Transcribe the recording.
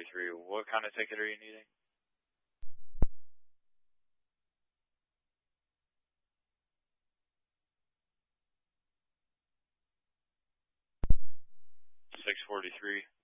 643. What kind of ticket are you needing? 643.